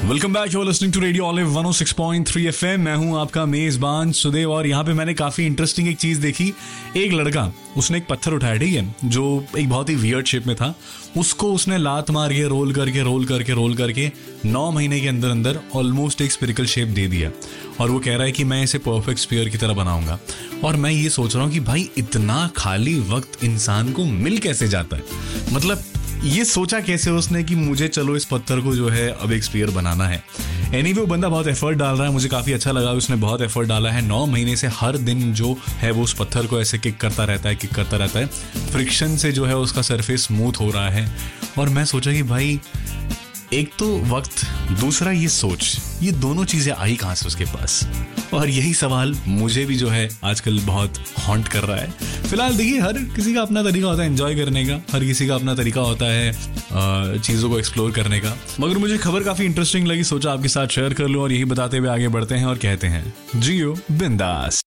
Welcome back, you are listening to radio olive 106.3 FM। मैं हूं आपका मेजबान सुदेव और यहाँ पे मैंने काफी इंटरेस्टिंग एक चीज देखी। एक लड़का, उसने एक पत्थर उठाया, ठीक है, जो एक बहुत ही वियर्ड शेप में था। उसको उसने लात मार के रोल करके 9 महीने के अंदर अंदर ऑलमोस्ट एक स्फेरिकल शेप दे दिया। और वो कह रहा है कि मैं इसे परफेक्ट स्फीयर की तरह बनाऊंगा। और मैं ये सोच रहा हूँ कि भाई इतना खाली वक्त इंसान को मिल कैसे जाता है। मतलब ये सोचा कैसे उसने कि मुझे चलो इस पत्थर को जो है अब एक स्फीयर बनाना है। एनीवे वो बंदा बहुत एफर्ट डाल रहा है, मुझे काफ़ी अच्छा लगा। उसने बहुत एफर्ट डाला है। 9 महीने से हर दिन जो है वो उस पत्थर को ऐसे किक करता रहता है। फ्रिक्शन से जो है उसका सरफेस स्मूथ हो रहा है। और मैं सोचा कि भाई एक तो वक्त, दूसरा ये सोच, ये दोनों चीज़ें आई कहाँ से उसके पास। और यही सवाल मुझे भी जो है आजकल बहुत हॉन्ट कर रहा है। फिलहाल देखिए, हर किसी का अपना तरीका होता है एंजॉय करने का, हर किसी का अपना तरीका होता है चीज़ों को एक्सप्लोर करने का। मगर मुझे खबर काफ़ी इंटरेस्टिंग लगी, सोचा आपके साथ शेयर कर लूँ। और यही बताते हुए आगे बढ़ते हैं और कहते हैं जियो बिंदास।